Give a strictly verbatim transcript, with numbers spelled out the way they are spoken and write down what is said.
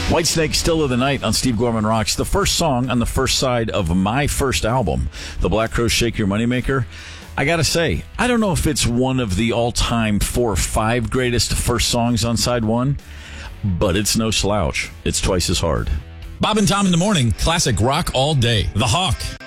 Whitesnake, Still of the Night on Steve Gorman Rocks. The first song on the first side of my first album, The Black Crowes Shake Your Moneymaker. I gotta say, I don't know if it's one of the all-time four or five greatest first songs on side one, but it's no slouch. It's twice as hard. Bob and Tom in the morning, classic rock all day. The Hawk.